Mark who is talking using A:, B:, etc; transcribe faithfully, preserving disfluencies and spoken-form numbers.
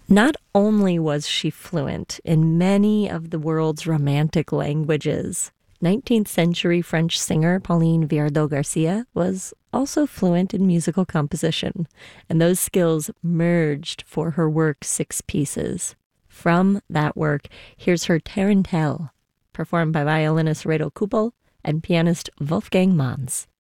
A: Not only was she fluent in many of the world's romantic languages, nineteenth century French singer Pauline Viardot-Garcia was also fluent in musical composition, and those skills merged for her work Six Pieces. From that work, here's her Tarantelle, performed by violinist Reto Kuppel and pianist Wolfgang Manz.